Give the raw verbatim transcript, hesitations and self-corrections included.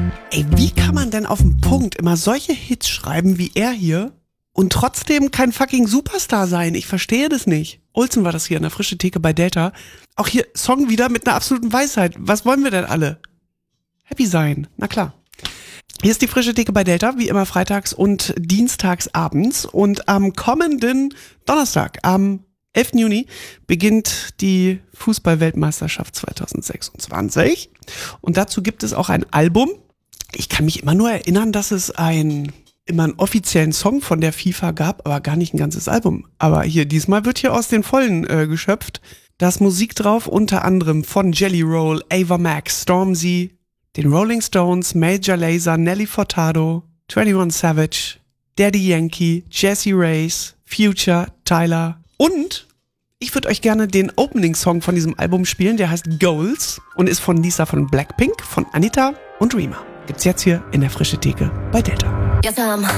Ey, wie kann man denn auf den Punkt immer solche Hits schreiben wie er hier und trotzdem kein fucking Superstar sein? Ich verstehe das nicht. Olsen war das hier in der Frische Theke bei Delta. Auch hier Song wieder mit einer absoluten Weisheit. Was wollen wir denn alle? Happy sein, na klar. Hier ist die Frische Theke bei Delta, wie immer freitags und dienstags abends. Und am kommenden Donnerstag, am elften Juni, beginnt die Fußball-Weltmeisterschaft zwanzig sechsundzwanzig. Und dazu gibt es auch ein Album. Ich kann mich immer nur erinnern, dass es ein, immer einen offiziellen Song von der FIFA gab, aber gar nicht ein ganzes Album. Aber hier, diesmal wird hier aus den Vollen äh, geschöpft. Da ist Musik drauf, unter anderem von Jelly Roll, Ava Max, Stormzy, den Rolling Stones, Major Lazer, Nelly Furtado, einundzwanzig Savage, Daddy Yankee, Jessie Reyes, Future, Tyler und ich würde euch gerne den Opening-Song von diesem Album spielen, der heißt Goals und ist von Lisa von Blackpink, von Anita und Rema. Gibt's jetzt hier in der Frische Theke bei Delta. Yes, I'm